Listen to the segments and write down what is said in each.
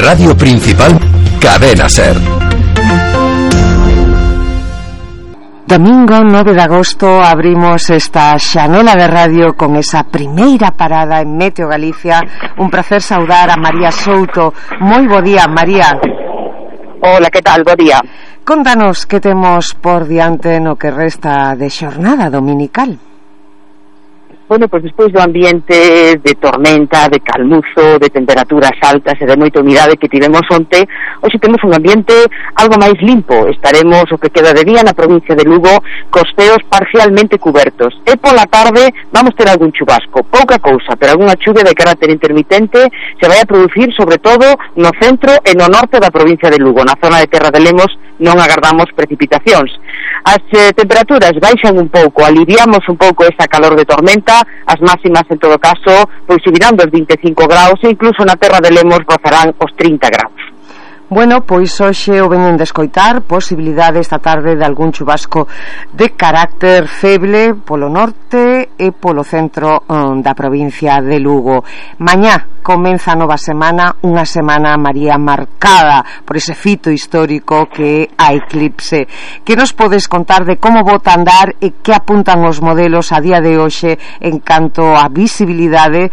Radio Principal, Cadena Ser. Domingo 9 de agosto abrimos esta xanela de radio con esa primeira parada en Meteo Galicia. Un placer saudar a María Souto. Moi bo día, María. Hola, que tal? Bo día. Contanos que temos por diante no que resta de xornada dominical. Bueno, pois despois do ambiente de tormenta, de calmuzo, de temperaturas altas e de moita humidade que tivemos onte, hoxe temos un ambiente algo máis limpo. Estaremos o que queda de día na provincia de Lugo cos ceos parcialmente cubertos. E pola tarde vamos ter algún chubasco, pouca cousa, pero algunha chuvia de carácter intermitente se vai a producir sobre todo no centro e no norte da provincia de Lugo. Na zona de Terra de Lemos non agardamos precipitacións. As temperaturas baixan un pouco, aliviamos un pouco esa calor de tormenta, as máximas en todo caso pois subirán dos 25 graus e incluso na Terra de Lemos rozarán os 30 graus. Bueno, pois hoxe o veñen de escoitar, posibilidade esta tarde de algún chubasco de carácter feble polo norte e polo centro da provincia de Lugo. Mañá comeza a nova semana, unha semana, María, marcada por ese fito histórico que é a eclipse. Que nos podes contar de como bota a andar e que apuntan os modelos a día de hoxe en canto a visibilidade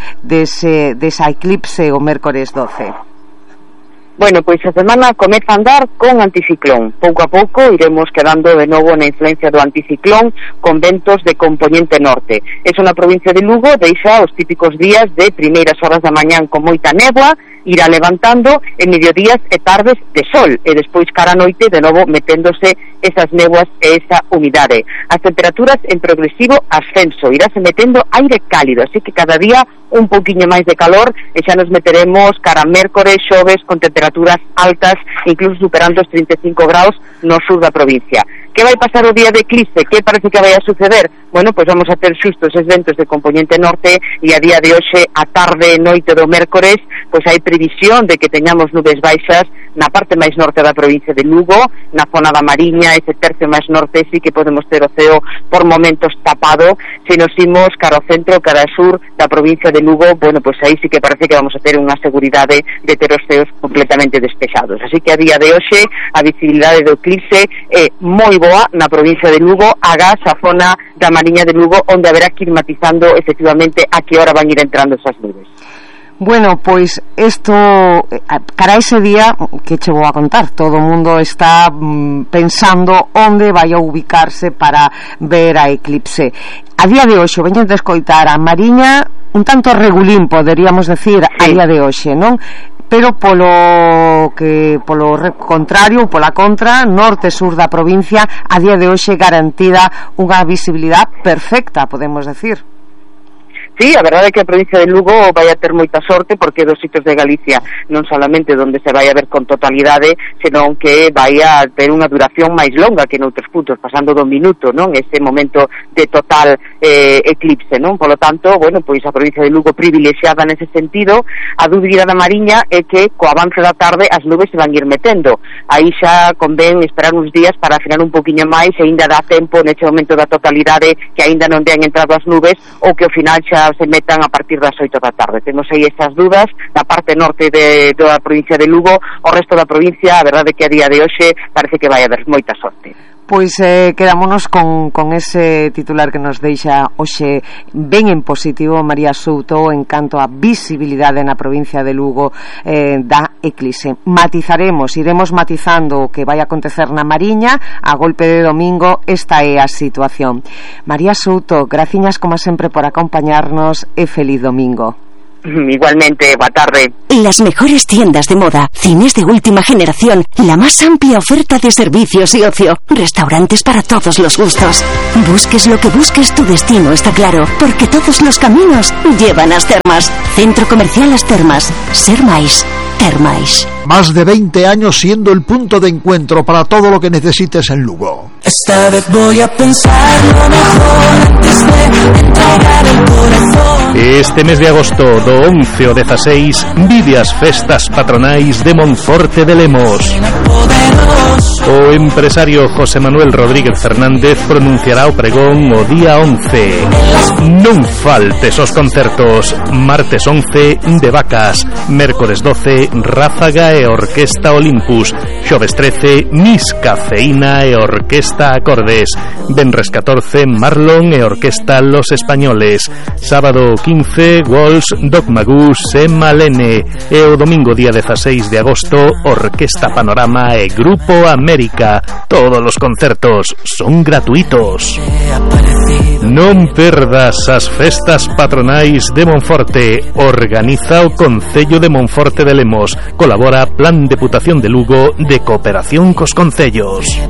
desa eclipse o mércores 12? Bueno, pois a semana comeza a andar con anticiclón. Pouco a pouco iremos quedando de novo na influencia do anticiclón con ventos de componente norte. Eso na provincia de Lugo deixa os típicos días de primeiras horas da mañán con moita néboa, irá levantando en mediodías e tardes de sol e despois cara a noite de novo meténdose esas néboas e esa humidade. As temperaturas en progresivo ascenso, iráse metendo aire cálido, así que cada día un pouquiño máis de calor e xa nos meteremos cara a mércores, xoves con temperaturas altas, incluso superando os 35 graus no sur da provincia. Que vai pasar o día de eclipse? Que parece que vai a suceder? Bueno, pois vamos a ter xusto eses ventos de componente norte e a día de hoxe, a tarde e noite do mércores, pois hai previsión de que teñamos nubes baixas na parte máis norte da provincia de Lugo, na zona da Mariña, ese tercio máis norte sí que podemos ter o ceo por momentos tapado. Se nos imos cara ao centro, cara ao sur da provincia de Lugo, bueno, pois aí sí que parece que vamos a ter unha seguridade de ter os ceos completamente despexados. Así que a día de hoxe a visibilidade do eclipse é moi boa na provincia de Lugo, agás a zona da Mariña de Lugo, onde haberá que ir matizando efectivamente a que hora van ir entrando esas nubes. Bueno, pois isto, cara a ese día, que che vou a contar, todo o mundo está pensando onde vai a ubicarse para ver a eclipse. A día de hoxe, veñen de escoitar a Mariña un tanto regulín, poderíamos decir, sí, a día de hoxe, non? Pero polo contrario, pola contra, norte e sur da provincia, a día de hoxe garantida unha visibilidade perfecta, podemos decir. Sí, a verdade é que a provincia de Lugo vai a ter moita sorte porque dos sitios de Galicia non solamente onde se vai a ver con totalidade, senón que vai a ter unha duración máis longa que noutros puntos, pasando do minuto, non? Ese momento de total eclipse, non? Polo tanto, bueno, pois a provincia de Lugo privilexiada nese sentido. A dúbida da Mariña é que co avance da tarde as nubes se van ir metendo. Aí xa convén esperar uns días para afinar un poquinho máis e ainda dá tempo nese momento da totalidade que ainda non tean entrado as nubes ou que ao final xa se metan a partir das 8 da tarde. Temos aí esas dudas na parte norte da provincia de Lugo. O resto da provincia, a verdade é que a día de hoxe parece que vai haber moita sorte. Pois quedámonos con ese titular que nos deixa hoxe ben en positivo María Souto en canto a visibilidade na provincia de Lugo da eclipse. Iremos matizando o que vai acontecer na Mariña a golpe de domingo. Esta é a situación. María Souto, graciñas como sempre por acompañarnos e feliz domingo. Igualmente, boa tarde. Las mejores tiendas de moda, cines de última generación, la más amplia oferta de servicios y ocio, restaurantes para todos los gustos. Busques lo que busques, tu destino está claro, porque todos los caminos llevan a As Termas. Centro Comercial As Termas. Ser máis, ter máis. Más de 20 años siendo el punto de encuentro para todo lo que necesites en Lugo. Esta vez voy a pensar lo mejor antes de entregar el corazón. Este mes de agosto, do 11 ao 16, vive as festas patronais de Monforte de Lemos. O empresario José Manuel Rodríguez Fernández pronunciará o pregón o día 11. Non faltes os concertos. Martes 11, De Vacas. Mércores 12, Ráfaga e Orquesta Olympus. Xoves 13, Miss Cafeína e Orquesta Acordes. Venres 14, Marlon e Orquesta Los Españoles. Sábado 15, Walls, Doc Magus e Malene. E o domingo día 16 de agosto, Orquesta Panorama e Grupo América. Todos os concertos son gratuitos. Non perdas as festas patronais de Monforte. Organiza o Concello de Monforte de Lemos. Colabora Plan Deputación de Lugo de Cooperación cos Concellos.